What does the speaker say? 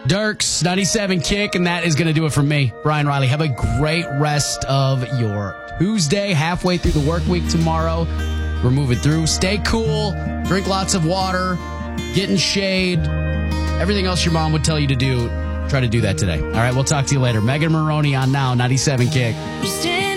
Dirks, 97 Kick, and that is going to do it for me. Brian Riley, have a great rest of your Tuesday, halfway through the work week tomorrow. We're moving through. Stay cool, drink lots of water, get in shade, everything else your mom would tell you to do. Try to do that today. All right, we'll talk to you later. Megan Maroney on Now, 97 Kick.